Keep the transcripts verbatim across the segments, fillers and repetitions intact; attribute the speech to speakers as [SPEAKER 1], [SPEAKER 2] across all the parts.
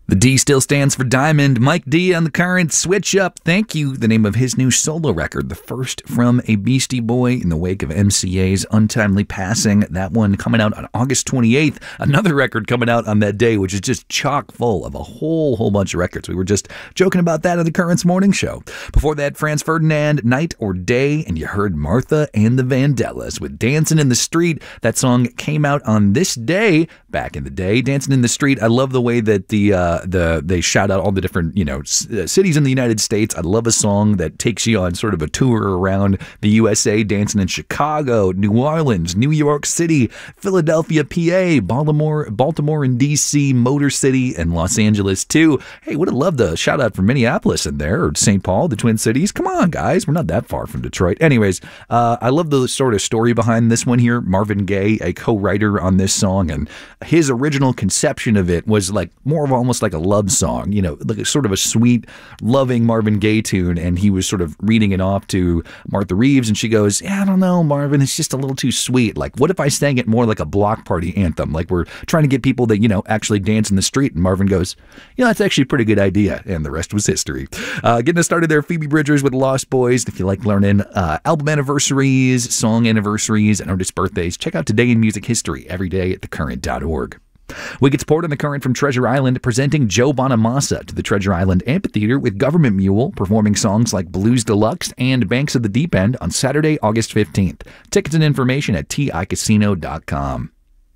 [SPEAKER 1] The D still stands for Diamond. Mike D on the Current. Switch Up, Thank You, the name of his new solo record, the first from a Beastie Boy in the wake of M C A's untimely passing. That one coming out on August twenty-eighth. Another record coming out on that day, which is just chock full of a whole, whole bunch of records. We were just joking about that on the Current's morning show. Before that, Franz Ferdinand, Night or Day, and you heard Martha and the Vandellas with Dancing in the Street. That song came out on this day, back in the day. Dancing in the Street, I love the way that the uh, the they shout out all the different, you know, c- cities in the United States. I love a song that takes you on sort of a tour around the U S A, dancing in Chicago, New Orleans, New York City, Philadelphia, P A, Baltimore, Baltimore and D C, Motor City, and Los Angeles too. Hey, would have loved a shout out from Minneapolis in there, or Saint Paul, the Twin Cities. Come on, guys, we're not that far from Detroit. Anyways, uh, I love the sort of story behind this one here. Marvin Gaye, a co-writer on this song, and his original conception of it was like more of almost like a love song, you know, like a sort of a sweet, loving Marvin Gaye tune. And he was sort of reading it off to Martha Reeves, and she goes, yeah, I don't know, Marvin, it's just a little too sweet. Like, what if I sang it more like a block party anthem? Like, we're trying to get people that, you know, actually dance in the street. And Marvin goes, yeah, that's actually a pretty good idea. And the rest was history. Uh, getting us started there, Phoebe Bridgers with Lost Boys. If you like learning uh, album anniversaries, song anniversaries, and artist birthdays, check out Today in Music History every day at the current dot org. We get support on the Current from Treasure Island, presenting Joe Bonamassa to the Treasure Island Amphitheater with Government Mule performing songs like Blues Deluxe and Banks of the Deep End on Saturday, August fifteenth. Tickets and information at T I casino dot com.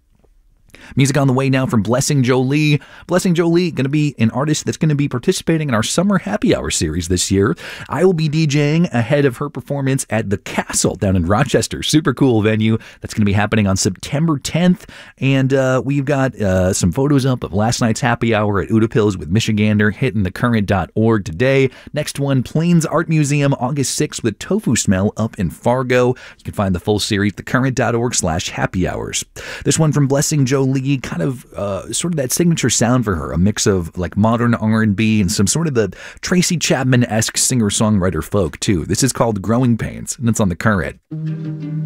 [SPEAKER 1] Music on the way now from Blessing Jolie. Blessing Jolie, going to be an artist that's going to be participating in our Summer Happy Hour series this year. I will be DJing ahead of her performance at The Castle down in Rochester. Super cool venue. That's going to be happening on September tenth. And uh, we've got uh, some photos up of last night's happy hour at Udapills with Michigander, hitting the current dot org today. Next one, Plains Art Museum, August sixth with Tofu Smell up in Fargo. You can find the full series at the current dot org slash happy hours. This one from Blessing Jolie, kind of uh, sort of that signature sound for her, a mix of like modern R and B and some sort of the Tracy Chapman-esque singer-songwriter folk too. This is called Growing Pains, and it's on the Current.